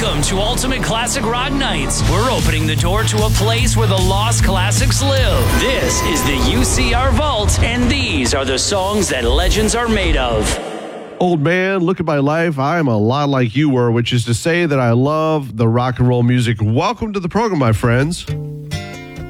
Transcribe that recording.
Welcome to Ultimate Classic Rock Nights. We're opening the door to a place where the lost classics live. This is the UCR Vault, and these are the songs that legends are made of. Old man, look at my life. I am a lot like you were, which is to say that I love the rock and roll music. Welcome to the program, my friends.